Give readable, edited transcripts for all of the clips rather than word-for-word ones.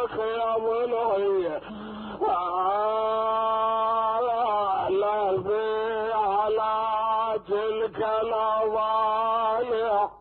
الشيخ يا ضلعي لا في على تلك الأضالع.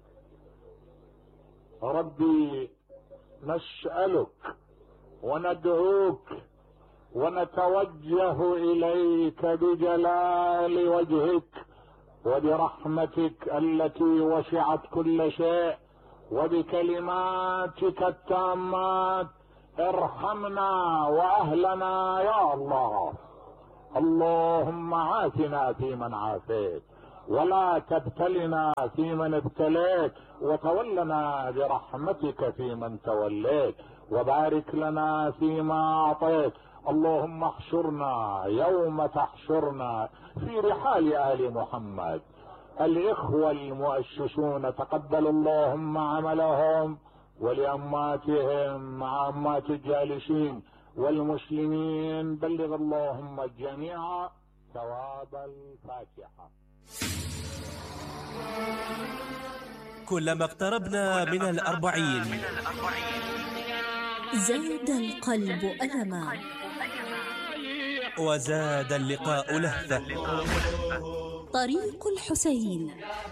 ربي نسألك وندعوك ونتوجه إليك بجلال وجهك وبرحمتك التي وسعت كل شيء وبكلماتك التامات، ارحمنا وأهلنا يا الله. اللهم عافنا فيمن عافيت ولا تبتلنا فيمن ابتليت، وتولنا برحمتك فيمن توليت، وبارك لنا فيما أعطيت. اللهم احشرنا يوم تحشرنا في رحال آل محمد. الإخوة المؤسسون تقبل اللهم عملهم، ولأماتهم مع أمات الجالسين والمسلمين بلغ اللهم الجميع ثواب الفاتحة. كلما اقتربنا من 40 زاد القلب ألما وزاد اللقاء لهفة. طريق الحسين،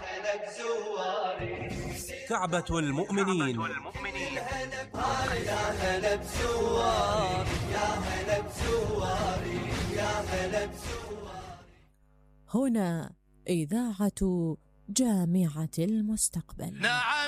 كعبة المؤمنين. هنا إذاعة جامعة المستقبل.